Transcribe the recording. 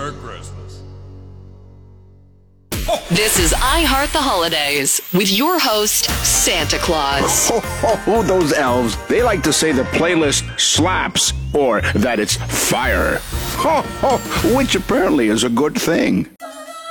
for Christmas. This is I Heart the Holidays with your host, Santa Claus. Oh, those elves. They like to say the playlist slaps or that it's fire. Which apparently is a good thing.